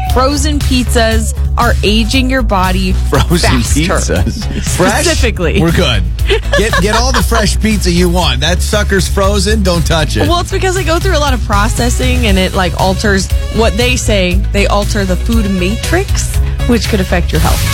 frozen pizzas are aging your body Frozen faster. pizzas. Fresh? Specifically. We're good. Get all the fresh pizza you want. That sucker's frozen. Don't touch it. Well, it's because they go through a lot of processing and it alters what they say. They alter the food matrix, which could affect your health.